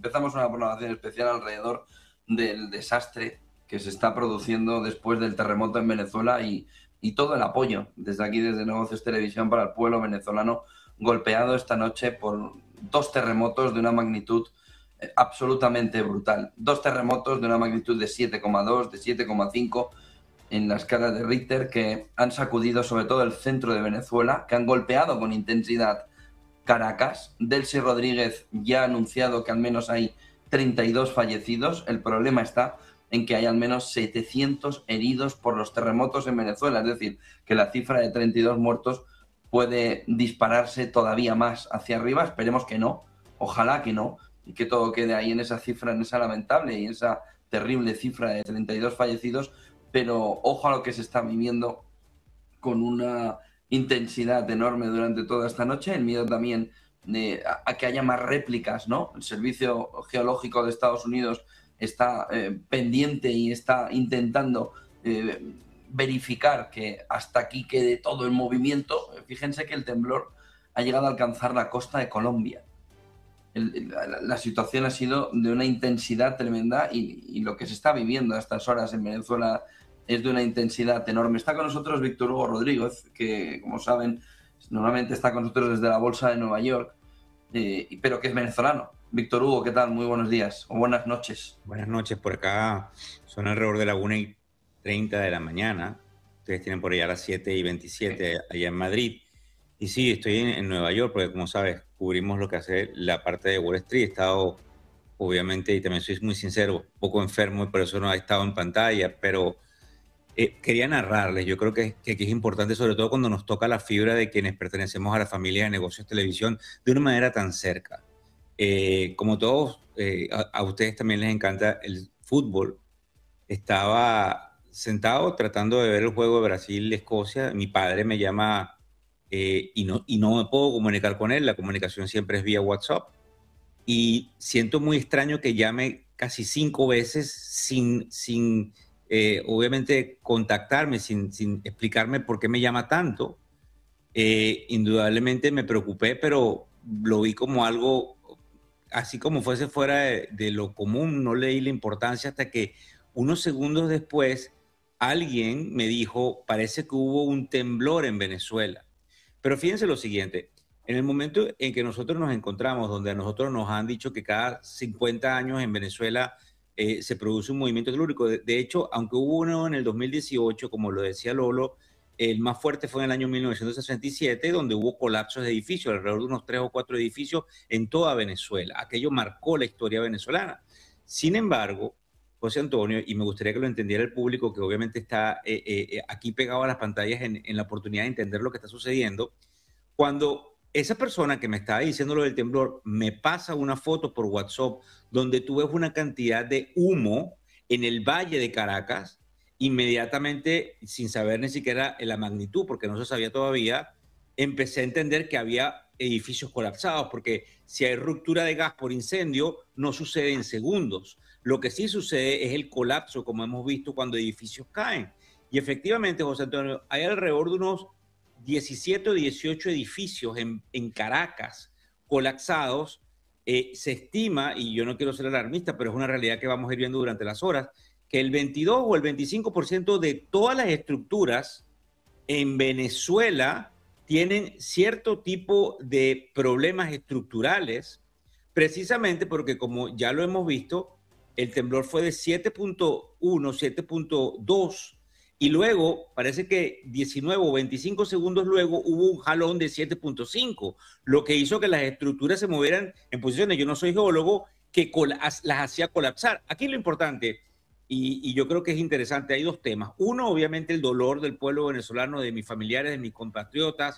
empezamos una programación especial alrededor del desastre que se está produciendo después del terremoto en Venezuela y todo el apoyo desde aquí, desde Negocios Televisión, para el pueblo venezolano golpeado esta noche por dos terremotos de una magnitud absolutamente brutal. Dos terremotos de una magnitud de 7,2, de 7,5 en la escala de Richter, que han sacudido sobre todo el centro de Venezuela, que han golpeado con intensidad Caracas. Delcy Rodríguez ya ha anunciado que al menos hay 32 fallecidos. El problema está en que hay al menos 700 heridos por los terremotos en Venezuela. Es decir, que la cifra de 32 muertos puede dispararse todavía más hacia arriba. Esperemos que no, ojalá que no, y que todo quede ahí en esa cifra, en esa lamentable y en esa terrible cifra de 32 fallecidos. Pero ojo a lo que se está viviendo con una intensidad enorme durante toda esta noche. El miedo también a que haya más réplicas, ¿no? El Servicio Geológico de Estados Unidos está pendiente y está intentando verificar que hasta aquí quede todo el movimiento. Fíjense que el temblor ha llegado a alcanzar la costa de Colombia. La situación ha sido de una intensidad tremenda y lo que se está viviendo a estas horas en Venezuela es de una intensidad enorme. Está con nosotros Víctor Hugo Rodríguez, que, como saben, normalmente está con nosotros desde la Bolsa de Nueva York, pero que es venezolano. Víctor Hugo, ¿qué tal? Muy buenos días o buenas noches. Buenas noches, por acá son alrededor de la 1:30 de la mañana. Ustedes tienen por allá las 7:27 allá en Madrid. Y sí, estoy en Nueva York porque, como sabes, cubrimos lo que hace la parte de Wall Street. He estado, obviamente, y también soy muy sincero, un poco enfermo y por eso no he estado en pantalla, pero quería narrarles. Yo creo que es importante, sobre todo cuando nos toca la fibra de quienes pertenecemos a la familia de Negocios Televisión de una manera tan cerca. Como todos, a ustedes también les encanta el fútbol. Estaba sentado tratando de ver el juego de Brasil-Escocia. Mi padre me llama y no me puedo comunicar con él. La comunicación siempre es vía WhatsApp. Y siento muy extraño que llame casi 5 veces sin obviamente contactarme, sin explicarme por qué me llama tanto. Indudablemente me preocupé, pero lo vi como algo, así como fuese fuera de lo común. No leí la importancia hasta que unos segundos después alguien me dijo, parece que hubo un temblor en Venezuela. Pero fíjense lo siguiente, en el momento en que nosotros nos encontramos, donde a nosotros nos han dicho que cada 50 años en Venezuela se produce un movimiento telúrico. De hecho, aunque hubo uno en el 2018, como lo decía Lolo, el más fuerte fue en el año 1967, donde hubo colapsos de edificios, alrededor de unos 3 o 4 edificios en toda Venezuela. Aquello marcó la historia venezolana. Sin embargo, José Antonio, y me gustaría que lo entendiera el público, que obviamente está aquí pegado a las pantallas en la oportunidad de entender lo que está sucediendo, cuando esa persona que me estaba diciendo lo del temblor me pasa una foto por WhatsApp donde tú ves una cantidad de humo en el valle de Caracas, inmediatamente, sin saber ni siquiera la magnitud, porque no se sabía todavía, empecé a entender que había edificios colapsados, porque si hay ruptura de gas por incendio, no sucede en segundos. Lo que sí sucede es el colapso, como hemos visto cuando edificios caen. Y efectivamente, José Antonio, hay alrededor de unos 17 o 18 edificios en Caracas colapsados. Se estima, y yo no quiero ser alarmista, pero es una realidad que vamos a ir viendo durante las horas, que el 22 o el 25% de todas las estructuras en Venezuela tienen cierto tipo de problemas estructurales, precisamente porque, como ya lo hemos visto, el temblor fue de 7.1, 7.2, y luego parece que 19 o 25 segundos luego hubo un jalón de 7.5, lo que hizo que las estructuras se movieran en posiciones, yo no soy geólogo, que las hacía colapsar. Aquí lo importante, y yo creo que es interesante, hay dos temas. Uno, obviamente, el dolor del pueblo venezolano, de mis familiares, de mis compatriotas,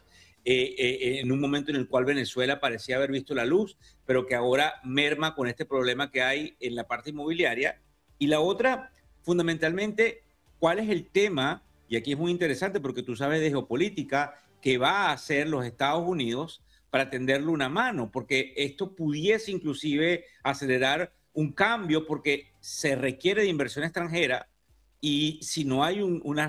en un momento en el cual Venezuela parecía haber visto la luz, pero que ahora merma con este problema que hay en la parte inmobiliaria. Y la otra, fundamentalmente, ¿cuál es el tema? Y aquí es muy interesante porque tú sabes de geopolítica, que va a hacer los Estados Unidos para tenderle una mano, porque esto pudiese inclusive acelerar un cambio, porque se requiere de inversión extranjera, y si no hay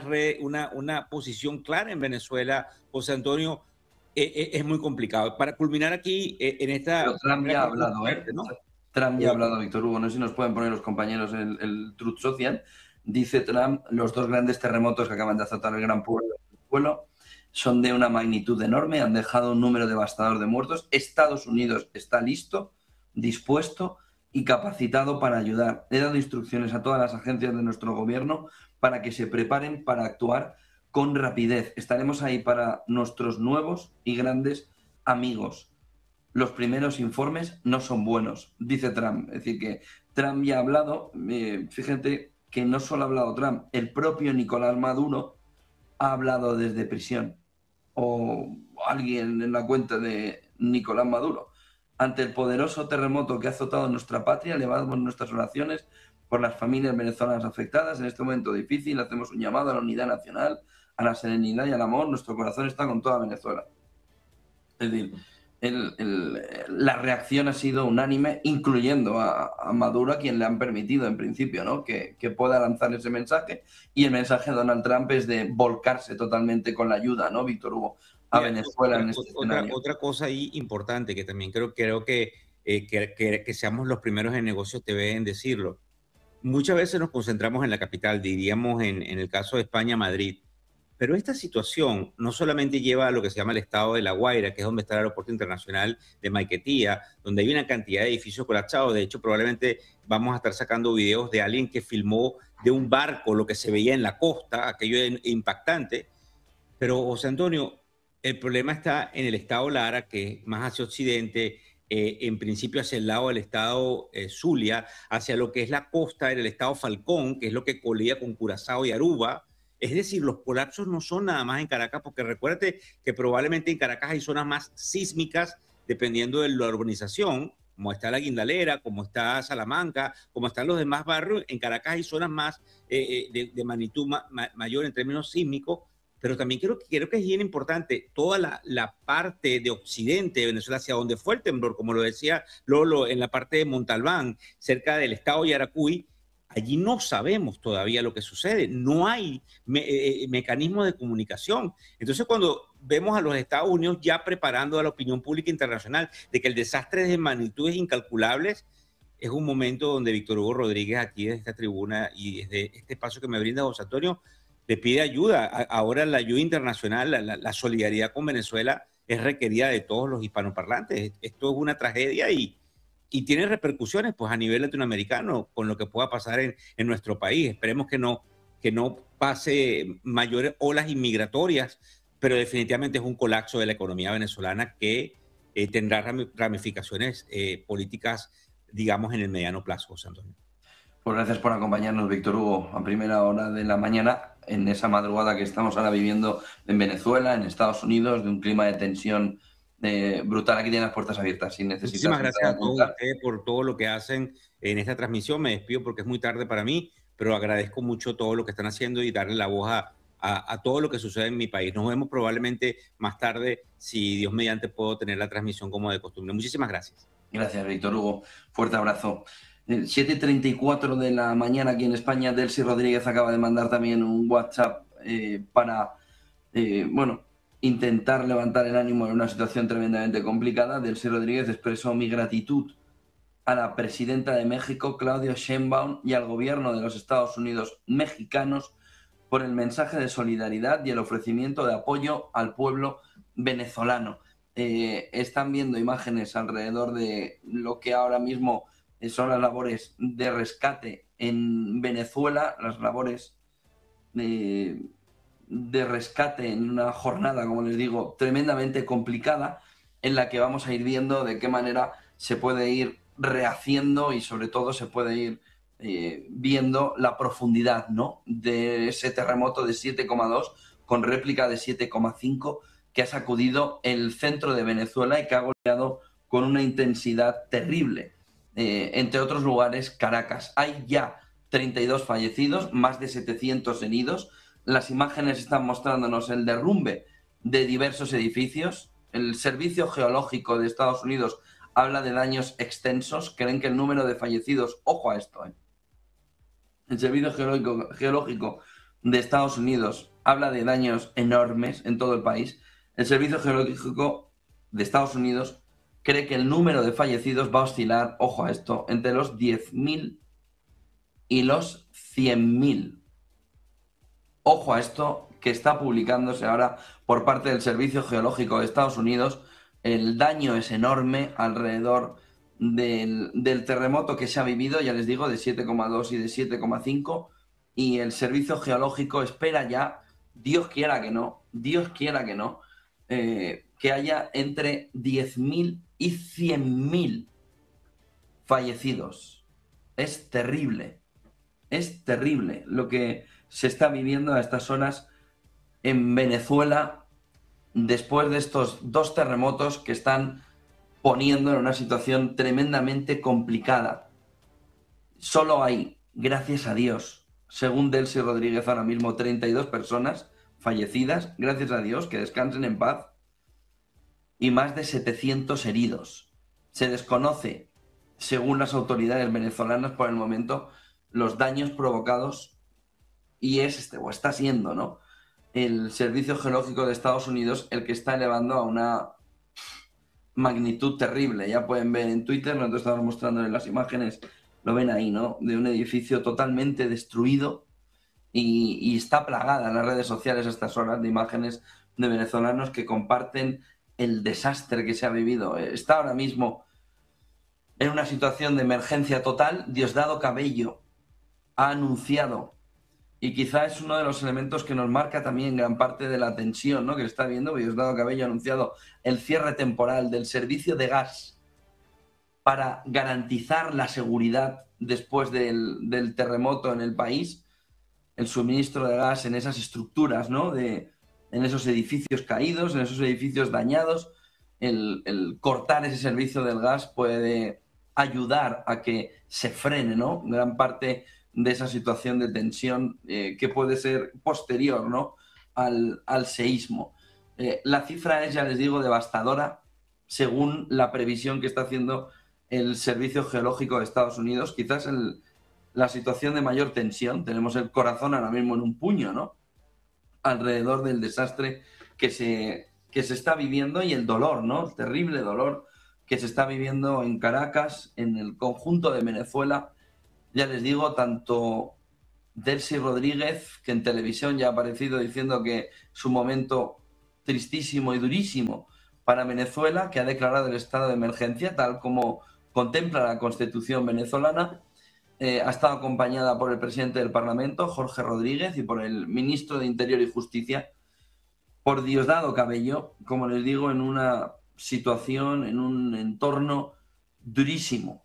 una posición clara en Venezuela, José Antonio, es muy complicado. Para culminar aquí en esta... Pero Trump ya ha hablado, ¿eh? Fuerte, ¿no? Trump ya ha hablado, Víctor Hugo, no sé si nos pueden poner los compañeros el Truth Social. Dice Trump, los 2 grandes terremotos que acaban de azotar el gran pueblo son de una magnitud enorme, han dejado un número devastador de muertos. Estados Unidos está listo, dispuesto y capacitado para ayudar. He dado instrucciones a todas las agencias de nuestro gobierno para que se preparen para actuar con rapidez. Estaremos ahí para nuestros nuevos y grandes amigos. Los primeros informes no son buenos, dice Trump. Es decir, que Trump ya ha hablado, fíjate que no solo ha hablado Trump, el propio Nicolás Maduro ha hablado desde prisión, o alguien en la cuenta de Nicolás Maduro. Ante el poderoso terremoto que ha azotado nuestra patria, elevamos nuestras oraciones por las familias venezolanas afectadas. En este momento difícil hacemos un llamado a la unidad nacional, a la serenidad y al amor. Nuestro corazón está con toda Venezuela. Es decir, la reacción ha sido unánime, incluyendo a Maduro, a quien le han permitido en principio, ¿no?, que pueda lanzar ese mensaje. Y el mensaje de Donald Trump es de volcarse totalmente con la ayuda, ¿no, Víctor Hugo?, a Venezuela en este escenario. Otra cosa ahí importante que también creo que seamos los primeros en negocios TV en decirlo. Muchas veces nos concentramos en la capital, diríamos en el caso de España, Madrid. Pero esta situación no solamente lleva a lo que se llama el estado de La Guaira, que es donde está el aeropuerto internacional de Maiquetía, donde hay una cantidad de edificios colapsados. De hecho, probablemente vamos a estar sacando videos de alguien que filmó de un barco lo que se veía en la costa, aquello impactante. Pero, José Antonio, el problema está en el estado Lara, que es más hacia occidente, en principio hacia el lado del estado Zulia, hacia lo que es la costa en el estado Falcón, que es lo que colía con Curazao y Aruba. Es decir, los colapsos no son nada más en Caracas, porque recuérdate que probablemente en Caracas hay zonas más sísmicas dependiendo de la urbanización, como está La Guindalera, como está Salamanca, como están los demás barrios. En Caracas hay zonas más de magnitud mayor en términos sísmicos, pero también creo que es bien importante toda la parte de occidente de Venezuela, hacia donde fue el temblor, como lo decía Lolo, en la parte de Montalbán, cerca del estado Yaracuy. Allí no sabemos todavía lo que sucede, no hay mecanismos de comunicación. Entonces, cuando vemos a los Estados Unidos ya preparando a la opinión pública internacional de que el desastre es de magnitudes incalculables, es un momento donde Víctor Hugo Rodríguez, aquí desde esta tribuna y desde este espacio que me brinda José Antonio, le pide ayuda. Ahora la ayuda internacional, la solidaridad con Venezuela es requerida de todos los hispanoparlantes. Esto es una tragedia y tiene repercusiones pues a nivel latinoamericano con lo que pueda pasar en nuestro país. Esperemos que no pase mayores olas inmigratorias, pero definitivamente es un colapso de la economía venezolana que tendrá ramificaciones políticas, digamos, en el mediano plazo, José Antonio. Pues gracias por acompañarnos, Víctor Hugo, a primera hora de la mañana, en esa madrugada que estamos ahora viviendo en Venezuela, en Estados Unidos, de un clima de tensión brutal. Aquí tienen las puertas abiertas. Si necesitas. Muchísimas gracias a todos ustedes por todo lo que hacen en esta transmisión. Me despido porque es muy tarde para mí, pero agradezco mucho todo lo que están haciendo y darle la voz a todo lo que sucede en mi país. Nos vemos probablemente más tarde, si Dios mediante puedo tener la transmisión como de costumbre. Muchísimas gracias. Gracias, Víctor Hugo. Fuerte abrazo. 7:34 de la mañana aquí en España. Delcy Rodríguez acaba de mandar también un WhatsApp para, intentar levantar el ánimo en una situación tremendamente complicada. Delcy Rodríguez expresó mi gratitud a la presidenta de México, Claudia Sheinbaum, y al gobierno de los Estados Unidos mexicanos por el mensaje de solidaridad y el ofrecimiento de apoyo al pueblo venezolano. Están viendo imágenes alrededor de lo que ahora mismo son las labores de rescate en Venezuela, las labores de rescate en una jornada, como les digo, tremendamente complicada, en la que vamos a ir viendo de qué manera se puede ir rehaciendo y sobre todo se puede ir viendo la profundidad, ¿no?, de ese terremoto de 7,2 con réplica de 7,5 que ha sacudido el centro de Venezuela y que ha golpeado con una intensidad terrible. Entre otros lugares, Caracas. Hay ya 32 fallecidos, más de 700 heridos. Las imágenes están mostrándonos el derrumbe de diversos edificios. El Servicio Geológico de Estados Unidos habla de daños extensos. Creen que el número de fallecidos, ojo a esto, el Servicio Geológico de Estados Unidos habla de daños enormes en todo el país. El Servicio Geológico de Estados Unidos cree que el número de fallecidos va a oscilar, ojo a esto, entre los 10.000 y los 100.000. Ojo a esto, que está publicándose ahora por parte del Servicio Geológico de Estados Unidos. El daño es enorme alrededor del terremoto que se ha vivido, ya les digo, de 7,2 y de 7,5. Y el Servicio Geológico espera ya, Dios quiera que no, que haya entre 10.000 y 100.000 fallecidos. Es terrible lo que se está viviendo a estas horas en Venezuela después de estos 2 terremotos que están poniendo en una situación tremendamente complicada. Solo hay, gracias a Dios, según Delcy Rodríguez ahora mismo, 32 personas fallecidas, gracias a Dios, que descansen en paz, y más de 700 heridos. Se desconoce, según las autoridades venezolanas por el momento, los daños provocados, y está siendo, ¿no?, el Servicio Geológico de Estados Unidos el que está elevando a una magnitud terrible. Ya pueden ver en Twitter, nosotros estamos mostrando en las imágenes, lo ven ahí, ¿no?, de un edificio totalmente destruido, y está plagada en las redes sociales a estas horas de imágenes de venezolanos que comparten el desastre que se ha vivido. Está ahora mismo en una situación de emergencia total. Diosdado Cabello ha anunciado, y quizá es uno de los elementos que nos marca también gran parte de la tensión, ¿no?, que está viendo. Diosdado Cabello ha anunciado el cierre temporal del servicio de gas para garantizar la seguridad después del terremoto en el país, el suministro de gas en esas estructuras, ¿no?, en esos edificios caídos, en esos edificios dañados. El cortar ese servicio del gas puede ayudar a que se frene, ¿no?, gran parte de esa situación de tensión que puede ser posterior, ¿no?, al seísmo. La cifra es, ya les digo, devastadora, según la previsión que está haciendo el Servicio Geológico de Estados Unidos. Quizás la situación de mayor tensión. Tenemos el corazón ahora mismo en un puño, ¿no?, alrededor del desastre que se está viviendo, y el dolor, ¿no?, el terrible dolor que se está viviendo en Caracas, en el conjunto de Venezuela. Ya les digo, tanto Delcy Rodríguez, que en televisión ya ha aparecido diciendo que es un momento tristísimo y durísimo para Venezuela, que ha declarado el estado de emergencia, tal como contempla la Constitución venezolana. Ha estado acompañada por el presidente del Parlamento, Jorge Rodríguez, y por el ministro de Interior y Justicia, por Diosdado Cabello, como les digo, en una situación, en un entorno durísimo.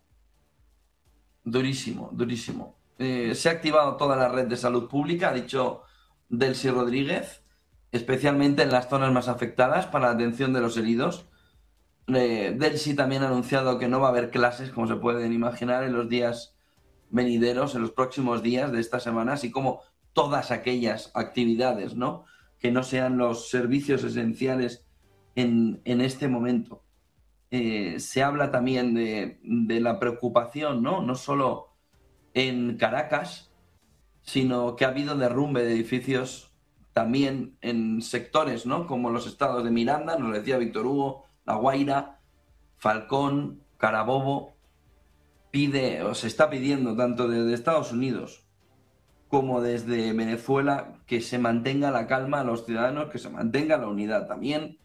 Se ha activado toda la red de salud pública, ha dicho Delcy Rodríguez, especialmente en las zonas más afectadas para la atención de los heridos. Delcy también ha anunciado que no va a haber clases, como se pueden imaginar, en los días venideros, en los próximos días de esta semana, así como todas aquellas actividades, ¿no?, que no sean los servicios esenciales en este momento. Se habla también de la preocupación, no solo en Caracas, sino que ha habido derrumbe de edificios también en sectores, ¿no?, como los estados de Miranda, nos lo decía Víctor Hugo, La Guaira, Falcón, Carabobo. Se está pidiendo tanto desde Estados Unidos como desde Venezuela que se mantenga la calma a los ciudadanos, que se mantenga la unidad también.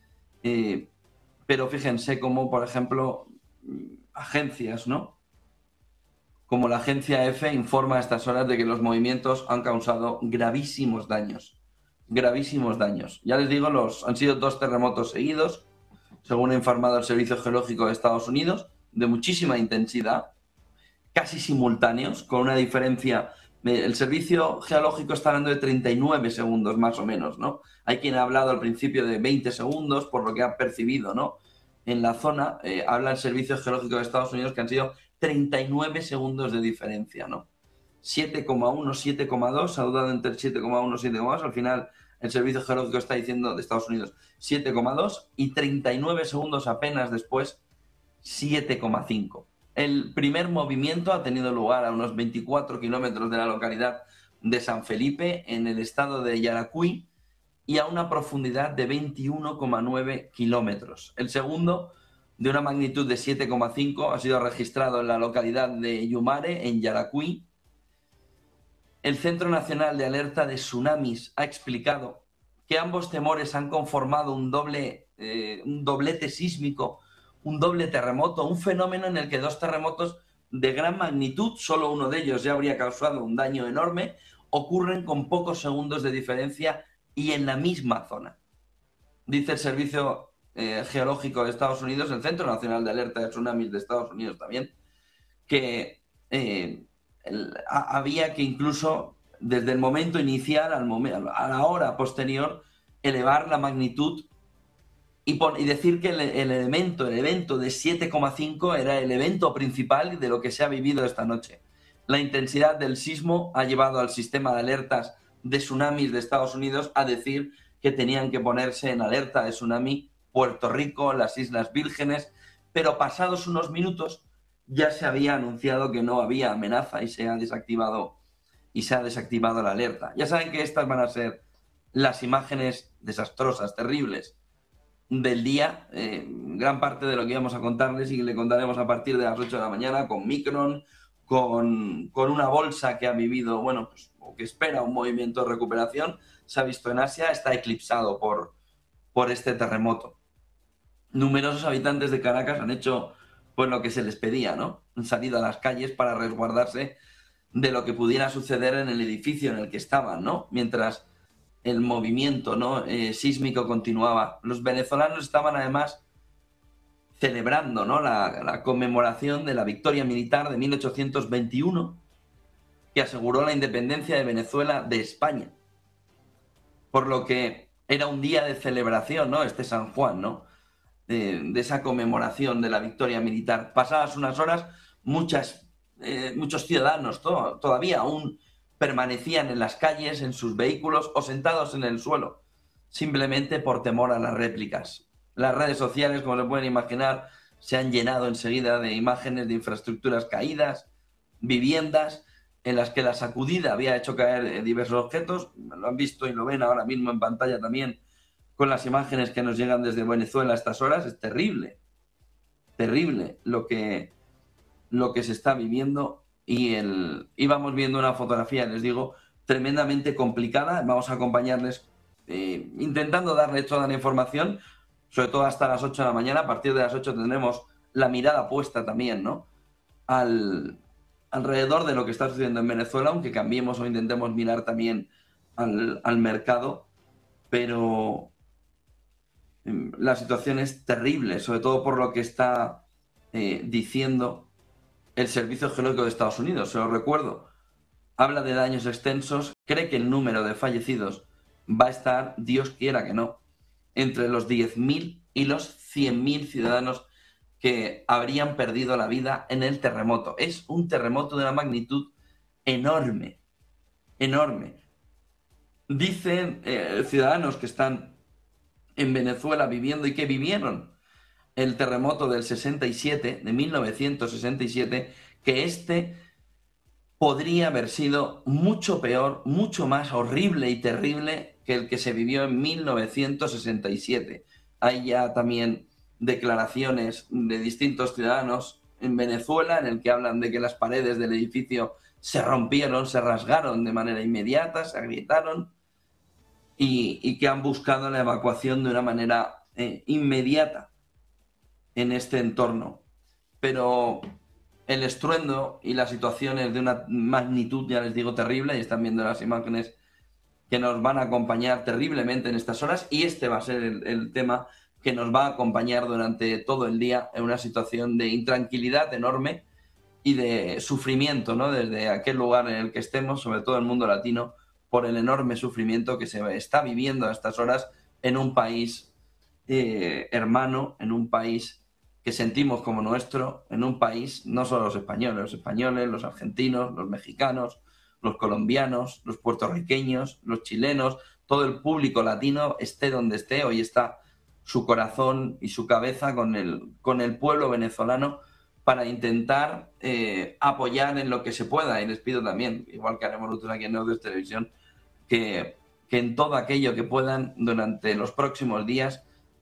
Pero fíjense cómo, por ejemplo, agencias, ¿no?, como la agencia EFE informa a estas horas de que los movimientos han causado gravísimos daños. Ya les digo, han sido 2 terremotos seguidos, según ha informado el Servicio Geológico de Estados Unidos, de muchísima intensidad, casi simultáneos, con una diferencia. El Servicio Geológico está hablando de 39 segundos, más o menos, ¿no? Hay quien ha hablado al principio de 20 segundos, por lo que ha percibido, ¿no?, en la zona. Habla el Servicio Geológico de Estados Unidos que han sido 39 segundos de diferencia, ¿no? 7,1, 7,2, ha dudado entre 7,1 y 7,2. Al final, el Servicio Geológico está diciendo, de Estados Unidos, 7,2, y 39 segundos apenas después, 7,5. El primer movimiento ha tenido lugar a unos 24 kilómetros de la localidad de San Felipe, en el estado de Yaracuy, y a una profundidad de 21,9 kilómetros. El segundo de una magnitud de 7,5 ha sido registrado en la localidad de Yumare, en Yaracuy. El Centro Nacional de Alerta de Tsunamis ha explicado que ambos temores han conformado un doblete sísmico, un doble terremoto, un fenómeno en el que dos terremotos de gran magnitud, solo uno de ellos ya habría causado un daño enorme, ocurren con pocos segundos de diferencia y en la misma zona. Dice el Servicio Geológico de Estados Unidos, el Centro Nacional de Alerta de Tsunamis de Estados Unidos también, que había que incluso desde el momento inicial a la hora posterior elevar la magnitud y decir que el evento de 7,5 era el evento principal de lo que se ha vivido esta noche. La intensidad del sismo ha llevado al sistema de alertas de tsunamis de Estados Unidos a decir que tenían que ponerse en alerta de tsunami Puerto Rico, las Islas Vírgenes, pero pasados unos minutos ya se había anunciado que no había amenaza y se ha desactivado la alerta. Ya saben que estas van a ser las imágenes desastrosas, terribles del día. Gran parte de lo que íbamos a contarles y le contaremos a partir de las 8 de la mañana con Micron, con una bolsa que ha vivido, bueno, pues, o que espera un movimiento de recuperación, se ha visto en Asia, está eclipsado por este terremoto. Numerosos habitantes de Caracas han hecho pues lo que se les pedía, ¿no? Han salido a las calles para resguardarse de lo que pudiera suceder en el edificio en el que estaban, ¿no? Mientras el movimiento, ¿no? Sísmico continuaba. Los venezolanos estaban además celebrando, ¿no? la conmemoración de la victoria militar de 1821 que aseguró la independencia de Venezuela de España. Por lo que era un día de celebración, ¿no? Este San Juan, ¿no? De esa conmemoración de la victoria militar. Pasadas unas horas, muchos ciudadanos todavía aún permanecían en las calles, en sus vehículos o sentados en el suelo, simplemente por temor a las réplicas. Las redes sociales, como se pueden imaginar, se han llenado enseguida de imágenes de infraestructuras caídas, viviendas en las que la sacudida había hecho caer diversos objetos. Lo han visto y lo ven ahora mismo en pantalla también con las imágenes que nos llegan desde Venezuela a estas horas. Es terrible, terrible lo que se está viviendo y vamos viendo una fotografía, les digo, tremendamente complicada. Vamos a acompañarles intentando darles toda la información, sobre todo hasta las 8 de la mañana. A partir de las 8 tendremos la mirada puesta también, ¿no? Alrededor de lo que está sucediendo en Venezuela, aunque cambiemos o intentemos mirar también al mercado, pero la situación es terrible, sobre todo por lo que está diciendo el Servicio Geológico de Estados Unidos. Se lo recuerdo, habla de daños extensos, cree que el número de fallecidos va a estar, Dios quiera que no, entre los 10.000 y los 100.000 ciudadanos que habrían perdido la vida en el terremoto. Es un terremoto de una magnitud enorme, enorme. Dicen ciudadanos que están en Venezuela viviendo y que vivieron el terremoto del 67, de 1967, que este podría haber sido mucho peor, mucho más horrible y terrible que el que se vivió en 1967. Hay ya también declaraciones de distintos ciudadanos en Venezuela en el que hablan de que las paredes del edificio se rompieron, se rasgaron de manera inmediata, se agrietaron y que han buscado la evacuación de una manera inmediata en este entorno. Pero el estruendo y la situación es de una magnitud, ya les digo, terrible, y están viendo las imágenes que nos van a acompañar terriblemente en estas horas, y este va a ser el tema que nos va a acompañar durante todo el día en una situación de intranquilidad enorme y de sufrimiento, ¿no? Desde aquel lugar en el que estemos, sobre todo el mundo latino, por el enorme sufrimiento que se está viviendo a estas horas en un país hermano, en un país que sentimos como nuestro, en un país, no solo los españoles, los argentinos, los mexicanos, los colombianos, los puertorriqueños, los chilenos, todo el público latino, esté donde esté. Hoy está su corazón y su cabeza con el pueblo venezolano para intentar apoyar en lo que se pueda. Y les pido también, igual que haremos nosotros aquí en Neoceos Televisión, que en todo aquello que puedan durante los próximos días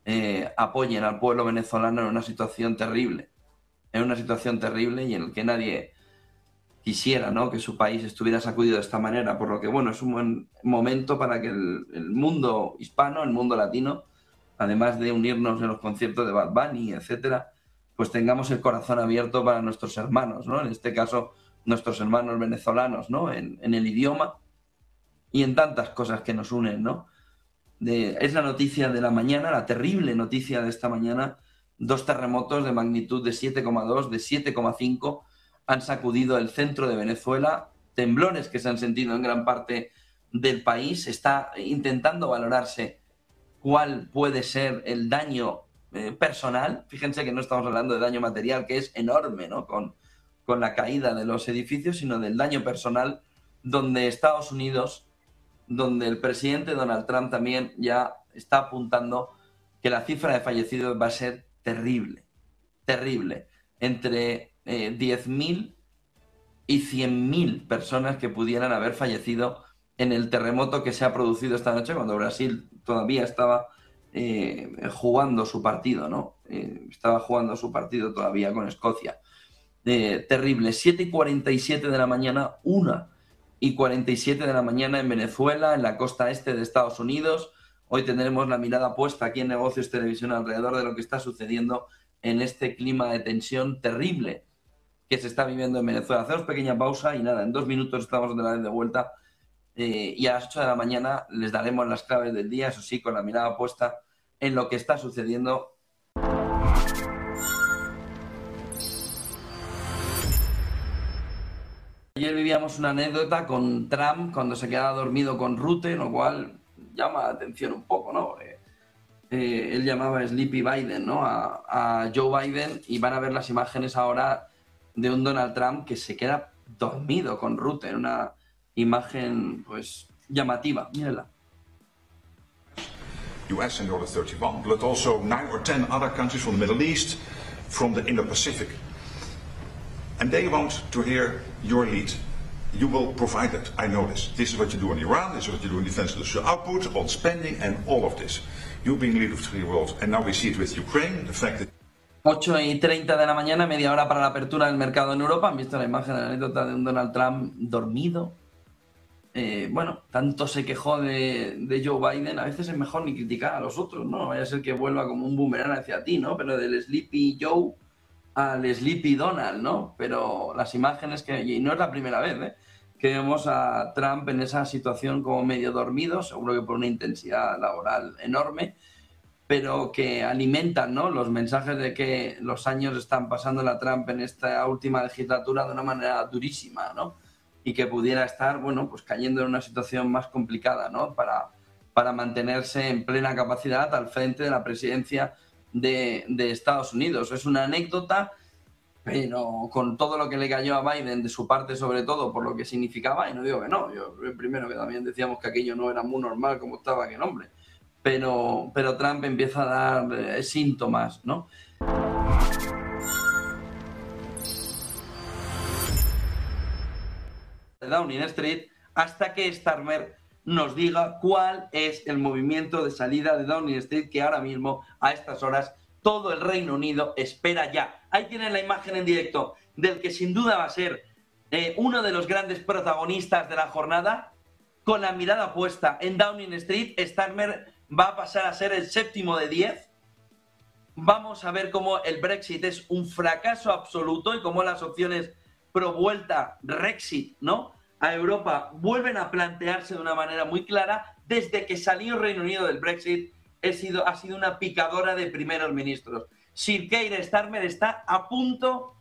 apoyen al pueblo venezolano en una situación terrible. En una situación terrible y en la que nadie quisiera, ¿no?, que su país estuviera sacudido de esta manera. Por lo que, bueno, es un buen momento para que el mundo hispano, el mundo latino, además de unirnos en los conciertos de Bad Bunny, etcétera, pues tengamos el corazón abierto para nuestros hermanos, ¿no? En este caso, nuestros hermanos venezolanos, ¿no? En el idioma y en tantas cosas que nos unen, ¿no? Es la noticia de la mañana, la terrible noticia de esta mañana. 2 terremotos de magnitud de 7,2, de 7,5 han sacudido el centro de Venezuela, temblores que se han sentido en gran parte del país. Está intentando valorarse cuál puede ser el daño personal. Fíjense que no estamos hablando de daño material, que es enorme, ¿no?, con la caída de los edificios, sino del daño personal, donde Estados Unidos, donde el presidente Donald Trump también ya está apuntando que la cifra de fallecidos va a ser terrible, terrible. Entre 10.000 y 100.000 personas que pudieran haber fallecido en el terremoto que se ha producido esta noche, cuando Brasil todavía estaba jugando su partido, ¿no? Estaba jugando su partido todavía con Escocia. Terrible. 7:47 de la mañana, 1:47 de la mañana en Venezuela, en la costa este de Estados Unidos. Hoy tendremos la mirada puesta aquí en Negocios Televisión alrededor de lo que está sucediendo en este clima de tensión terrible que se está viviendo en Venezuela. Hacemos pequeña pausa y nada, en 2 minutos estamos otra vez de vuelta y a las 8 de la mañana les daremos las claves del día, eso sí, con la mirada puesta en lo que está sucediendo. Ayer vivíamos una anécdota con Trump cuando se quedaba dormido con Rutte, lo cual llama la atención un poco, ¿no? Él llamaba Sleepy Biden, ¿no?, a Joe Biden, y van a ver las imágenes ahora de un Donald Trump que se queda dormido con Rutte, en una imagen, pues, llamativa. Mírenla. US in Order 31, but also 9 or 10 other countries from the Middle East, from the Indo-Pacific. And they want to hear your lead. You will provide that, I know this. This is what you do in Iran, this is what you do in defense industrial output, on spending, and all of this. You being leader of the free world, and now we see it with Ukraine, the fact that 8:30 de la mañana, media hora para la apertura del mercado en Europa. Han visto la imagen de la anécdota de un Donald Trump dormido. Bueno, tanto se quejó de Joe Biden, a veces es mejor ni criticar a los otros, ¿no? Vaya a ser que vuelva como un boomerang hacia ti, ¿no? Pero del Sleepy Joe al Sleepy Donald, ¿no? Pero las imágenes y no es la primera vez, que vemos a Trump en esa situación como medio dormido, seguro que por una intensidad laboral enorme, pero que alimentan, ¿no?, los mensajes de que los años están pasando a Trump en esta última legislatura de una manera durísima, ¿no? Y que pudiera estar, bueno, pues cayendo en una situación más complicada, ¿no?, para mantenerse en plena capacidad al frente de la presidencia de Estados Unidos. Es una anécdota, pero con todo lo que le cayó a Biden de su parte, sobre todo por lo que significaba, y no digo que no, yo primero que también decíamos que aquello no era muy normal como estaba aquel hombre, pero Trump empieza a dar síntomas, ¿no? De Downing Street, hasta que Starmer nos diga cuál es el movimiento de salida de Downing Street que ahora mismo, a estas horas, todo el Reino Unido espera ya. Ahí tienen la imagen en directo del que sin duda va a ser uno de los grandes protagonistas de la jornada, con la mirada puesta en Downing Street. Starmer va a pasar a ser el 7º de 10. Vamos a ver cómo el Brexit es un fracaso absoluto y cómo las opciones pro vuelta Brexit, ¿no?, a Europa vuelven a plantearse de una manera muy clara. Desde que salió Reino Unido del Brexit ha sido una picadora de primeros ministros. Sir Keir Starmer está a punto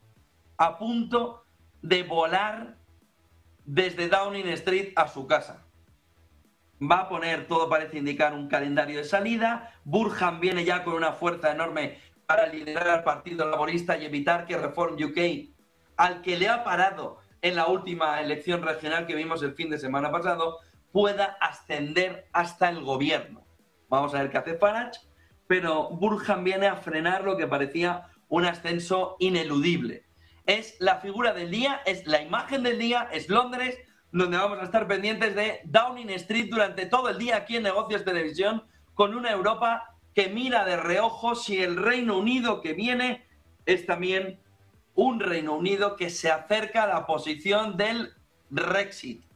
de volar desde Downing Street a su casa. Va a poner, todo parece indicar, un calendario de salida. Burhan viene ya con una fuerza enorme para liderar al Partido Laborista y evitar que Reform UK, al que le ha parado en la última elección regional que vimos el fin de semana pasado, pueda ascender hasta el gobierno. Vamos a ver qué hace Farage, pero Burhan viene a frenar lo que parecía un ascenso ineludible. Es la figura del día, es la imagen del día, es Londres, donde vamos a estar pendientes de Downing Street durante todo el día aquí en Negocios Televisión, con una Europa que mira de reojo si el Reino Unido que viene es también un Reino Unido que se acerca a la posición del Brexit.